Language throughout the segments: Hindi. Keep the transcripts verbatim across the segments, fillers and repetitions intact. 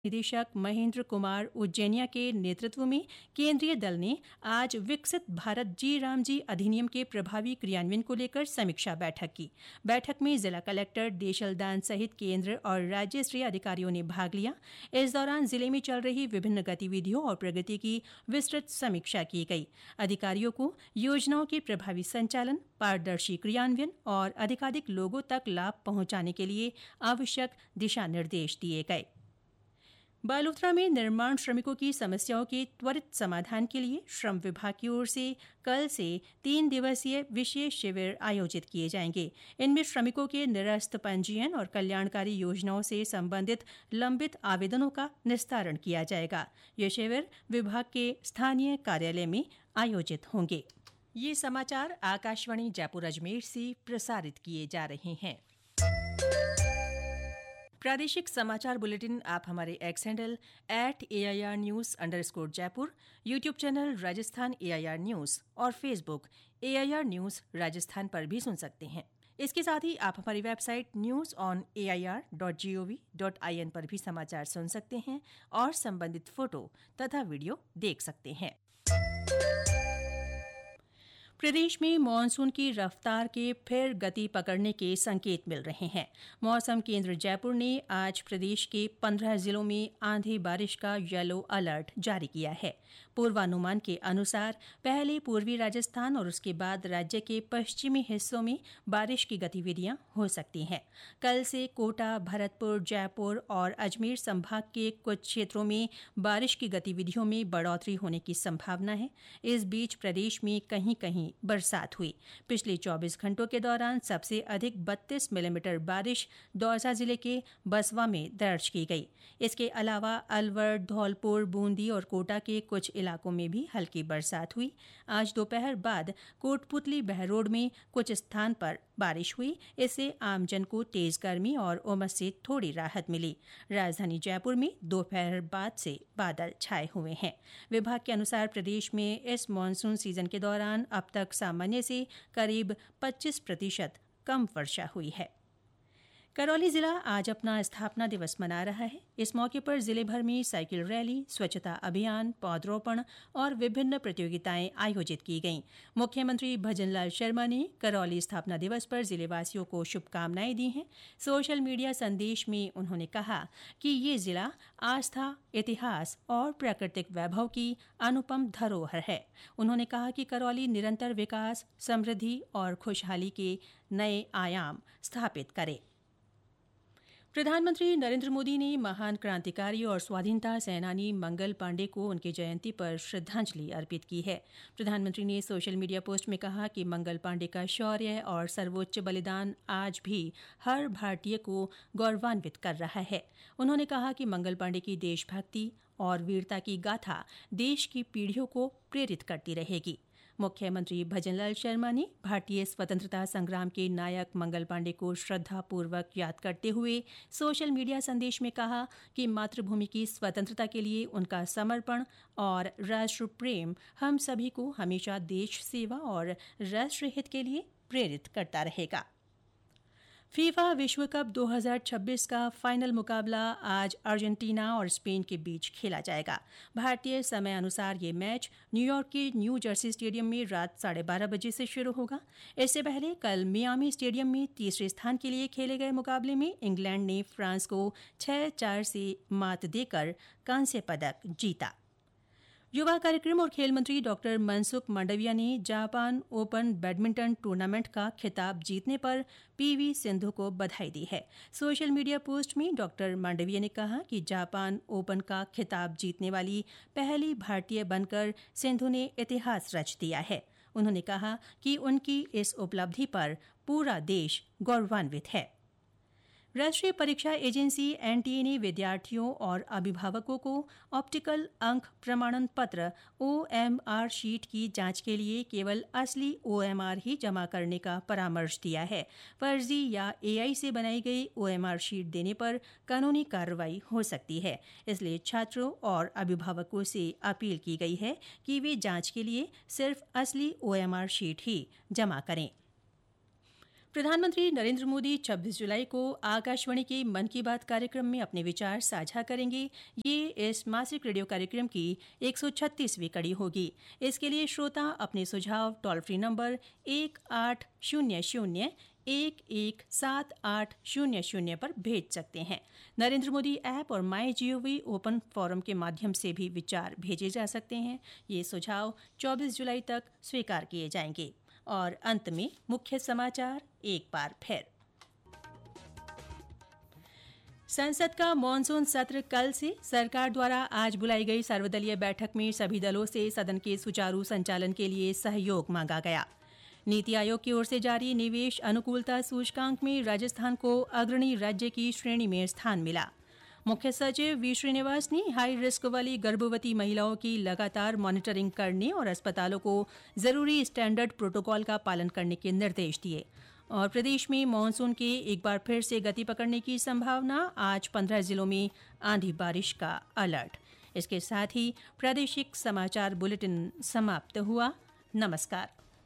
निदेशक महेंद्र कुमार उज्जैनिया के नेतृत्व में केंद्रीय दल ने आज विकसित भारत जी राम जी अधिनियम के प्रभावी क्रियान्वयन को लेकर समीक्षा बैठक की। बैठक में जिला कलेक्टर देशलदान सहित केंद्र और राज्य स्तरीय अधिकारियों ने भाग लिया। इस दौरान जिले में चल रही विभिन्न गतिविधियों और प्रगति की विस्तृत समीक्षा की गई। अधिकारियों को योजनाओं के प्रभावी संचालन, पारदर्शी क्रियान्वयन और अधिकाधिक लोगों तक लाभ पहुंचाने के लिए आवश्यक दिशा निर्देश दिए गए। बालोतरा में निर्माण श्रमिकों की समस्याओं के त्वरित समाधान के लिए श्रम विभाग की ओर से कल से तीन दिवसीय विशेष शिविर आयोजित किए जाएंगे। इनमें श्रमिकों के निरस्त पंजीयन और कल्याणकारी योजनाओं से संबंधित लंबित आवेदनों का निस्तारण किया जाएगा। ये शिविर विभाग के स्थानीय कार्यालय में आयोजित होंगे। ये समाचार आकाशवाणी जयपुर अजमेर से प्रसारित किए जा रहे हैं। प्रादेशिक समाचार बुलेटिन आप हमारे x handle at A I R news under score Jaipur, YouTube channel Rajasthan A I R news और Facebook A I R news Rajasthan पर भी सुन सकते हैं। इसके साथ ही आप हमारी website news on A I R dot G O V dot I N पर भी समाचार सुन सकते हैं और संबंधित फोटो तथा वीडियो देख सकते हैं। प्रदेश में मानसून की रफ्तार के फिर गति पकड़ने के संकेत मिल रहे हैं। मौसम केंद्र जयपुर ने आज प्रदेश के पंद्रह जिलों में आंधी बारिश का येलो अलर्ट जारी किया है। पूर्वानुमान के अनुसार पहले पूर्वी राजस्थान और उसके बाद राज्य के पश्चिमी हिस्सों में बारिश की गतिविधियां हो सकती हैं। कल से कोटा, भरतपुर, जयपुर और अजमेर संभाग के कुछ क्षेत्रों में बारिश की गतिविधियों में बढ़ोतरी होने की संभावना है। इस बीच प्रदेश में कहीं कहीं बरसात हुई। पिछले चौबीस घंटों के दौरान सबसे अधिक बत्तीस मिलीमीटर बारिश दौसा जिले के बसवा में दर्ज की गई। इसके अलावा अलवर, धौलपुर, बूंदी और कोटा के कुछ इलाकों में भी हल्की बरसात हुई। आज दोपहर बाद कोटपुतली बहरोड में कुछ स्थान पर बारिश हुई। इससे आमजन को तेज गर्मी और उमस से थोड़ी राहत मिली। राजधानी जयपुर में दोपहर बाद से बादल छाए हुए हैं। विभाग के अनुसार प्रदेश में इस मानसून सीजन के दौरान अब तक सामान्य से करीब पच्चीस प्रतिशत कम वर्षा हुई है। करौली जिला आज अपना स्थापना दिवस मना रहा है। इस मौके पर जिले भर में साइकिल रैली, स्वच्छता अभियान, पौधरोपण और विभिन्न प्रतियोगिताएं आयोजित की गईं। मुख्यमंत्री भजनलाल शर्मा ने करौली स्थापना दिवस पर जिलेवासियों को शुभकामनाएं दी हैं। सोशल मीडिया संदेश में उन्होंने कहा कि ये जिला आस्था, इतिहास और प्राकृतिक वैभव की अनुपम धरोहर है। उन्होंने कहा कि करौली निरंतर विकास, समृद्धि और खुशहाली के नए आयाम स्थापित करे। प्रधानमंत्री नरेंद्र मोदी ने महान क्रांतिकारी और स्वाधीनता सेनानी मंगल पांडे को उनकी जयंती पर श्रद्धांजलि अर्पित की है। प्रधानमंत्री ने सोशल मीडिया पोस्ट में कहा कि मंगल पांडे का शौर्य और सर्वोच्च बलिदान आज भी हर भारतीय को गौरवान्वित कर रहा है। उन्होंने कहा कि मंगल पांडे की देशभक्ति और वीरता की गाथा देश की पीढ़ियों को प्रेरित करती रहेगी। मुख्यमंत्री भजनलाल शर्मा ने भारतीय स्वतंत्रता संग्राम के नायक मंगल पांडे को श्रद्धापूर्वक याद करते हुए सोशल मीडिया संदेश में कहा कि मातृभूमि की स्वतंत्रता के लिए उनका समर्पण और राष्ट्र प्रेम हम सभी को हमेशा देश सेवा और राष्ट्रहित के लिए प्रेरित करता रहेगा। फीफा विश्व कप दो हज़ार छब्बीस का फाइनल मुकाबला आज अर्जेंटीना और स्पेन के बीच खेला जाएगा। भारतीय समय अनुसार ये मैच न्यूयॉर्क के न्यू जर्सी स्टेडियम में रात साढ़े बारह बजे से शुरू होगा। इससे पहले कल मियामी स्टेडियम में तीसरे स्थान के लिए खेले गए मुकाबले में इंग्लैंड ने फ्रांस को छह चार से मात देकर कांस्य पदक जीता। युवा कार्यक्रम और खेल मंत्री डॉक्टर मनसुख मांडविया ने जापान ओपन बैडमिंटन टूर्नामेंट का खिताब जीतने पर पीवी सिंधु को बधाई दी है। सोशल मीडिया पोस्ट में डॉक्टर मांडविया ने कहा कि जापान ओपन का खिताब जीतने वाली पहली भारतीय बनकर सिंधु ने इतिहास रच दिया है। उन्होंने कहा कि उनकी इस उपलब्धि पर पूरा देश गौरवान्वित है। राष्ट्रीय परीक्षा एजेंसी एन टी ए ने विद्यार्थियों और अभिभावकों को ऑप्टिकल अंक प्रमाणन पत्र ओ एम आर शीट की जांच के लिए केवल असली ओ एम आर ही जमा करने का परामर्श दिया है। फर्जी या ए आई से बनाई गई ओ एम आर शीट देने पर कानूनी कार्रवाई हो सकती है। इसलिए छात्रों और अभिभावकों से अपील की गई है कि वे जांच के लिए सिर्फ असली ओ एम आर शीट ही जमा करें। प्रधानमंत्री नरेंद्र मोदी छब्बीस जुलाई को आकाशवाणी के मन की बात कार्यक्रम में अपने विचार साझा करेंगे। ये इस मासिक रेडियो कार्यक्रम की एक सौ छत्तीसवीं कड़ी होगी। इसके लिए श्रोता अपने सुझाव टोल फ्री नंबर एक आठ शून्य शून्य एक एक सात आठ शून्य शून्य पर भेज सकते हैं। नरेंद्र मोदी ऐप और माई जीओवी ओपन फोरम के माध्यम से भी विचार भेजे जा सकते हैं। ये सुझाव चौबीस जुलाई तक स्वीकार किए जाएंगे। और अंत में मुख्य समाचार एक बार फिर। संसद का मानसून सत्र कल से। सरकार द्वारा आज बुलाई गई सर्वदलीय बैठक में सभी दलों से सदन के सुचारू संचालन के लिए सहयोग मांगा गया। नीति आयोग की ओर से जारी निवेश अनुकूलता सूचकांक में राजस्थान को अग्रणी राज्य की श्रेणी में स्थान मिला। मुख्य सचिव वी श्रीनिवास ने हाई रिस्क वाली गर्भवती महिलाओं की लगातार मॉनिटरिंग करने और अस्पतालों को जरूरी स्टैंडर्ड प्रोटोकॉल का पालन करने के निर्देश दिए। और प्रदेश में मानसून के एक बार फिर से गति पकड़ने की संभावना। आज पंद्रह जिलों में आंधी बारिश का अलर्ट। इसके साथ ही प्रादेशिक समाचार बुलेटिन समाप्त हुआ। नमस्कार।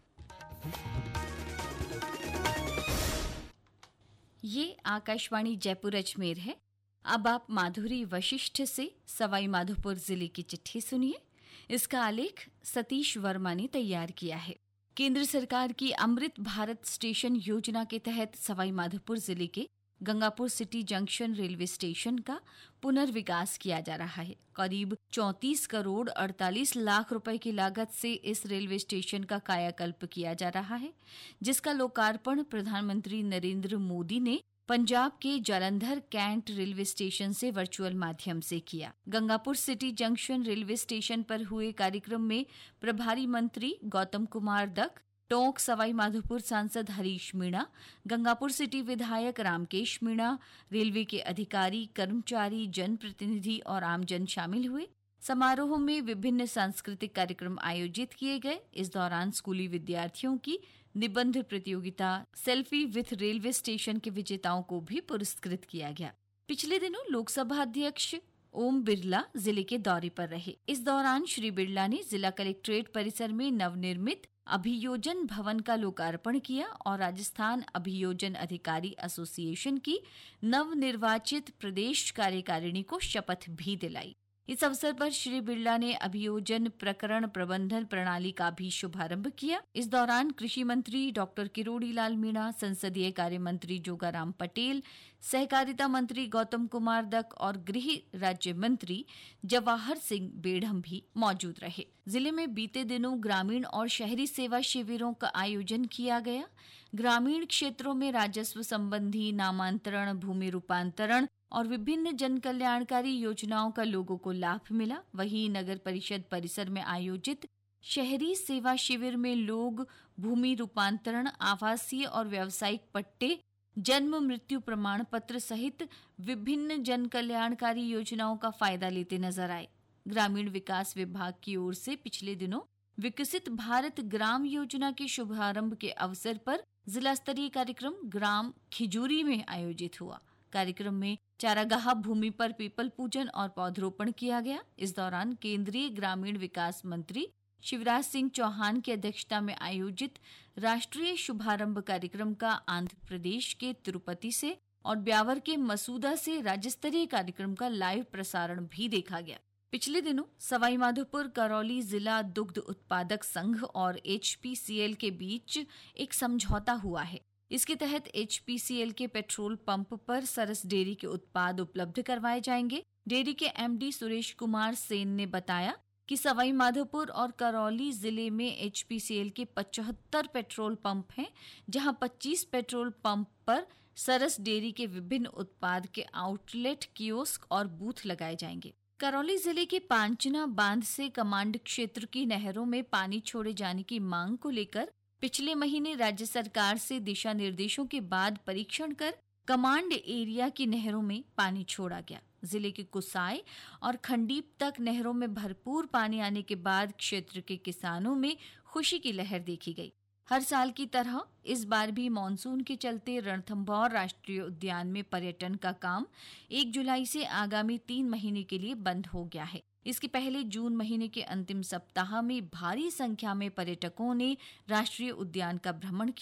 ये आकाशवाणी जयपुर अजमेर है। अब आप माधुरी वशिष्ठ से सवाई माधोपुर जिले की चिट्ठी सुनिए। इसका आलेख सतीश वर्मा ने तैयार किया है। केंद्र सरकार की अमृत भारत स्टेशन योजना के तहत सवाई माधोपुर जिले के Gangapur city junction railway station का पुनर्विकास किया जा रहा है। करीब चौंतीस करोड़ अड़तालीस लाख रुपए की लागत से इस रेलवे स्टेशन का कायाकल्प किया जा रहा है, जिसका लोकार्पण प्रधानमंत्री नरेंद्र मोदी ने पंजाब के जालंधर कैंट रेलवे स्टेशन से वर्चुअल माध्यम से किया। Gangapur city junction railway station पर हुए कार्यक्रम में प्रभारी मंत्री गौतम कुमार दक, टोंक सवाई माधोपुर सांसद हरीश मीणा, गंगापुर सिटी विधायक रामकेश मीणा, रेलवे के अधिकारी, कर्मचारी, जनप्रतिनिधि और आमजन शामिल हुए। समारोह में विभिन्न सांस्कृतिक कार्यक्रम आयोजित किए गए। इस दौरान स्कूली विद्यार्थियों की निबंध प्रतियोगिता, सेल्फी विथ रेलवे स्टेशन के विजेताओं को भी पुरस्कृत किया गया। पिछले दिनों लोकसभा अध्यक्ष ओम बिरला जिले के दौरे पर रहे। इस दौरान श्री बिरला ने जिला कलेक्ट्रेट परिसर में नवनिर्मित अभियोजन भवन का लोकार्पण किया और राजस्थान अभियोजन अधिकारी एसोसिएशन की नवनिर्वाचित प्रदेश कार्यकारिणी को शपथ भी दिलाई। इस अवसर पर श्री बिरला ने अभियोजन प्रकरण प्रबंधन प्रणाली का भी शुभारंभ किया। इस दौरान कृषि मंत्री डॉक्टर किरोड़ी लाल मीणा, संसदीय कार्य मंत्री जोगाराम पटेल, सहकारिता मंत्री गौतम कुमार दक और गृह राज्य मंत्री जवाहर सिंह बेढ़म भी मौजूद रहे। जिले में बीते दिनों ग्रामीण और शहरी सेवा शिविरों का आयोजन किया गया। ग्रामीण क्षेत्रों में राजस्व संबंधी नामांतरण, भूमि रूपांतरण और विभिन्न जन कल्याणकारी योजनाओं का लोगों को लाभ मिला। वहीं नगर परिषद परिसर में आयोजित शहरी सेवा शिविर में लोग भूमि रूपांतरण, आवासीय और व्यावसायिक पट्टे, जन्म मृत्यु प्रमाण पत्र सहित विभिन्न जन कल्याणकारी योजनाओं का फायदा लेते नजर आए। ग्रामीण विकास विभाग की ओर से पिछले दिनों विकसित भारत ग्राम योजना के शुभारंभ के अवसर पर जिला स्तरीय कार्यक्रम ग्राम खिजूरी में आयोजित हुआ। कार्यक्रम में चारागाह भूमि पर पीपल पूजन और पौधरोपण किया गया। इस दौरान केंद्रीय ग्रामीण विकास मंत्री शिवराज सिंह चौहान की अध्यक्षता में आयोजित राष्ट्रीय शुभारंभ कार्यक्रम का आंध्र प्रदेश के तिरुपति से और ब्यावर के मसूदा से राज्य स्तरीय कार्यक्रम का लाइव प्रसारण भी देखा गया। पिछले दिनों सवाई माधोपुर करौली जिला दुग्ध उत्पादक संघ और एच पी सी एल के बीच एक समझौता हुआ है। इसके तहत एच पी सी एल के पेट्रोल पंप पर सरस डेयरी के उत्पाद उपलब्ध करवाए जाएंगे। डेयरी के एम डी सुरेश कुमार सेन ने बताया कि सवाई माधोपुर और करौली जिले में एच पी सी एल के पचहत्तर पेट्रोल पंप हैं, जहां पच्चीस पेट्रोल पंप पर सरस डेयरी के विभिन्न उत्पाद के आउटलेट, कियोस्क और बूथ लगाए जाएंगे। करौली जिले के पांचना बांध से कमांड क्षेत्र की नहरों में पानी छोड़े जाने की मांग को लेकर पिछले महीने राज्य सरकार से दिशा निर्देशों के बाद परीक्षण कर कमांड एरिया की नहरों में पानी छोड़ा गया। जिले के कुसाई और खंडीप तक नहरों में भरपूर पानी आने के बाद क्षेत्र के किसानों में खुशी की लहर देखी गई। हर साल की तरह इस बार भी मानसून के चलते रणथंभौर राष्ट्रीय उद्यान में पर्यटन का काम एक जुलाई से आगामी तीन महीने के लिए बंद हो गया है। इसके पहले जून महीने के अंतिम सप्ताह में भारी संख्या में पर्यटकों ने राष्ट्रीय उद्यान का भ्रमण किया।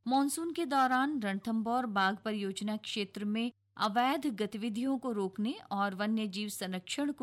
मानसून के दौरान रणथंभौर बाघ परियोजना क्षेत्र में अवैध गतिविधियों को रोकने और वन्य जीव संरक्षण को